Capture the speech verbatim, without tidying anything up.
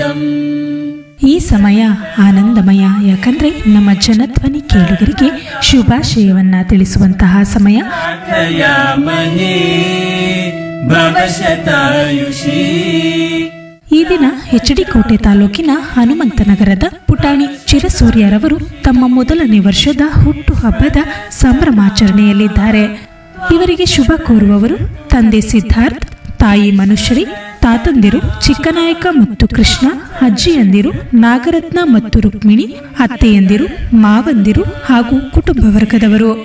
ಈ ಸಮಯ ಆನಂದಮಯ, ಯಾಕಂದ್ರೆ ನಮ್ಮ ಜನಧ್ವನಿ ಕೇಳುಗರಿಗೆ ಶುಭಾಶಯವನ್ನ ತಿಳಿಸುವಂತಹ ಸಮಯ. ಈ ದಿನ ಎಚ್ ಡಿ ಕೋಟೆ ತಾಲೂಕಿನ ಹನುಮಂತನಗರದ ಪುಟಾಣಿ ಚಿರಸೂರ್ಯರವರು ತಮ್ಮ ಮೊದಲನೇ ವರ್ಷದ ಹುಟ್ಟು ಹಬ್ಬದ ಸಂಭ್ರಮಾಚರಣೆಯಲ್ಲಿದ್ದಾರೆ. ಇವರಿಗೆ ಶುಭ ಕೋರುವವರು ತಂದೆ ಸಿದ್ಧಾರ್ಥ್, ತಾಯಿ ಮನುಶ್ರೀ, ತಾತಂದಿರು ಚಿಕ್ಕನಾಯಕ ಮತ್ತು ಕೃಷ್ಣ, ಅಜ್ಜಿಯಂದಿರು ನಾಗರತ್ನ ಮತ್ತು ರುಕ್ಮಿಣಿ, ಅತ್ತೆಯಂದಿರು, ಮಾವಂದಿರು ಹಾಗೂ ಕುಟುಂಬ ವರ್ಗದವರು.